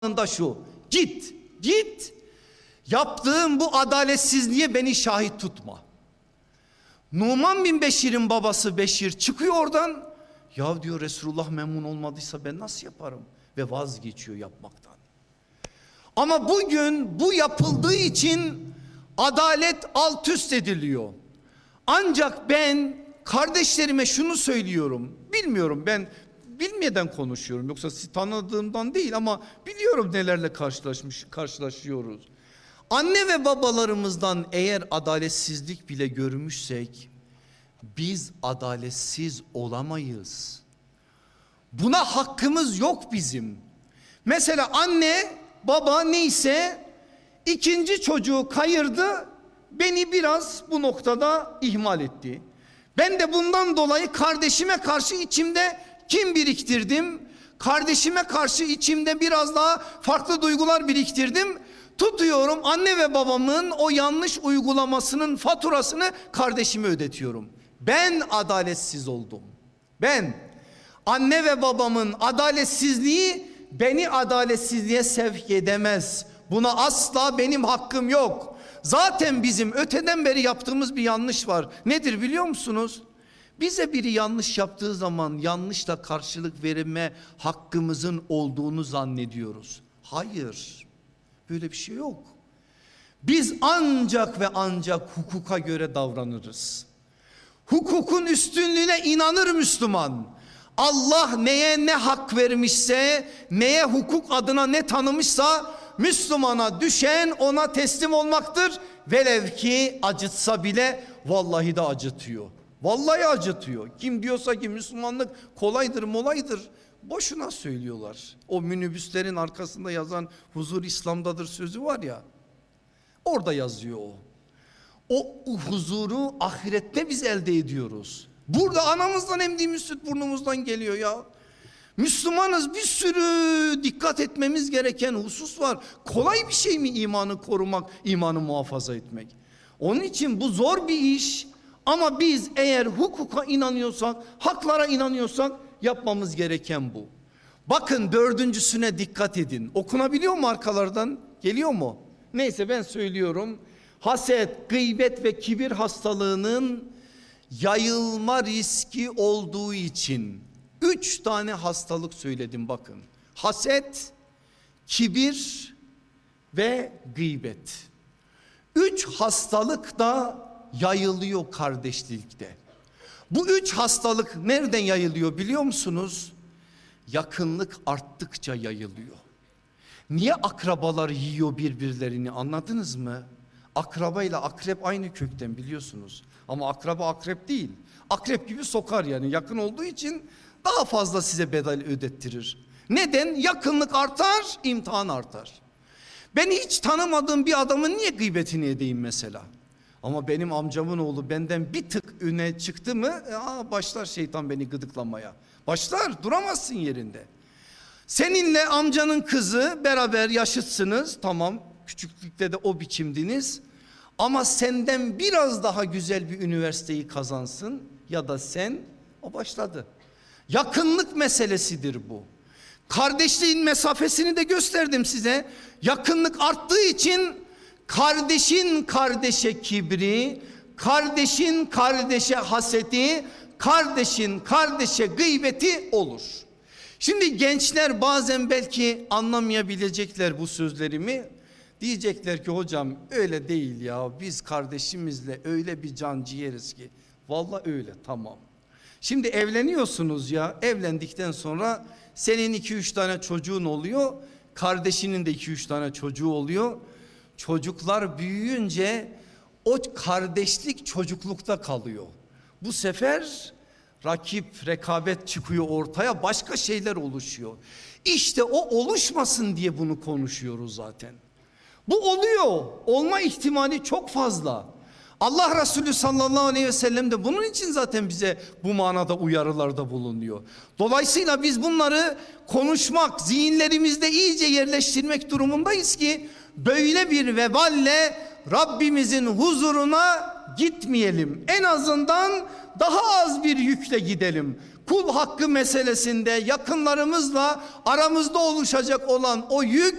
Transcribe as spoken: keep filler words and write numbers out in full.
da şu: git, git. Yaptığım bu adaletsizliğe beni şahit tutma. Numan bin Beşir'in babası Beşir çıkıyor oradan. Ya diyor, Resulullah memnun olmadıysa ben nasıl yaparım? Ve vazgeçiyor yapmaktan. Ama bugün bu yapıldığı için adalet alt üst ediliyor. Ancak ben kardeşlerime şunu söylüyorum. Bilmiyorum, ben bilmeden konuşuyorum. Yoksa sizi tanıdığımdan değil, ama biliyorum nelerle karşılaşmış, karşılaşıyoruz. Anne ve babalarımızdan eğer adaletsizlik bile görmüşsek biz adaletsiz olamayız. Buna hakkımız yok bizim. Mesela anne baba neyse ikinci çocuğu kayırdı, beni biraz bu noktada ihmal etti. Ben de bundan dolayı kardeşime karşı içimde kin biriktirdim. Kardeşime karşı içimde biraz daha farklı duygular biriktirdim. Tutuyorum anne ve babamın o yanlış uygulamasının faturasını kardeşime ödetiyorum. Ben adaletsiz oldum. Ben, anne ve babamın adaletsizliği beni adaletsizliğe sevk edemez. Buna asla benim hakkım yok. Zaten bizim öteden beri yaptığımız bir yanlış var. Nedir biliyor musunuz? Bize biri yanlış yaptığı zaman yanlışla karşılık verme hakkımızın olduğunu zannediyoruz. Hayır, böyle bir şey yok. Biz ancak ve ancak hukuka göre davranırız. Hukukun üstünlüğüne inanır Müslüman. Allah neye ne hak vermişse, neye hukuk adına ne tanımışsa Müslümana düşen ona teslim olmaktır. Velev ki acıtsa bile, vallahi de acıtıyor. Vallahi acıtıyor. Kim diyorsa ki Müslümanlık kolaydır molaydır, boşuna söylüyorlar. O minibüslerin arkasında yazan huzur İslam'dadır sözü var ya, orada yazıyor o. O huzuru ahirette biz elde ediyoruz. Burada anamızdan emdiğimiz süt burnumuzdan geliyor ya. Müslümanız, bir sürü dikkat etmemiz gereken husus var. Kolay bir şey mi imanı korumak, imanı muhafaza etmek? Onun için bu zor bir iş. Ama biz eğer hukuka inanıyorsak, haklara inanıyorsak yapmamız gereken bu. Bakın dördüncüsüne dikkat edin. Okunabiliyor mu arkalardan? Geliyor mu? Neyse ben söylüyorum. Haset, gıybet ve kibir hastalığının yayılma riski olduğu için üç tane hastalık söyledim bakın. Haset, kibir ve gıybet. Üç hastalık da yayılıyor kardeşlikte. Bu üç hastalık nereden yayılıyor biliyor musunuz? Yakınlık arttıkça yayılıyor. Niye akrabalar yiyor birbirlerini, anladınız mı? Akraba ile akrep aynı kökten biliyorsunuz. Ama akraba akrep değil. Akrep gibi sokar, yani yakın olduğu için daha fazla size bedel ödettirir. Neden? Yakınlık artar, imtihan artar. Ben hiç tanımadığım bir adamın niye gıybetini edeyim mesela? Ama benim amcamın oğlu benden bir tık öne çıktı mı aa, başlar şeytan beni gıdıklamaya. Başlar, duramazsın yerinde. Seninle amcanın kızı beraber yaşıtsınız, tamam, küçüklükte de o biçimdiniz. Ama senden biraz daha güzel bir üniversiteyi kazansın ya da sen, o başladı. Yakınlık meselesidir bu. Kardeşliğin mesafesini de gösterdim size. Yakınlık arttığı için kardeşin kardeşe kibri, kardeşin kardeşe hasedi, kardeşin kardeşe gıybeti olur. Şimdi gençler bazen belki anlamayabilecekler bu sözlerimi. Diyecekler ki hocam öyle değil ya, biz kardeşimizle öyle bir can ciğeriz ki. Vallahi öyle, tamam. Şimdi evleniyorsunuz ya, evlendikten sonra senin iki üç tane çocuğun oluyor. Kardeşinin de iki üç tane çocuğu oluyor. Çocuklar büyüyünce o kardeşlik çocuklukta kalıyor. Bu sefer rakip, rekabet çıkıyor ortaya, başka şeyler oluşuyor. İşte o oluşmasın diye bunu konuşuyoruz zaten. Bu oluyor, olma ihtimali çok fazla. Allah Resulü sallallahu aleyhi ve sellem de bunun için zaten bize bu manada uyarılarda bulunuyor. Dolayısıyla biz bunları konuşmak, zihinlerimizde iyice yerleştirmek durumundayız ki böyle bir veballe Rabbimizin huzuruna gitmeyelim. En azından daha az bir yükle gidelim. kul hakkı meselesinde yakınlarımızla aramızda oluşacak olan o yük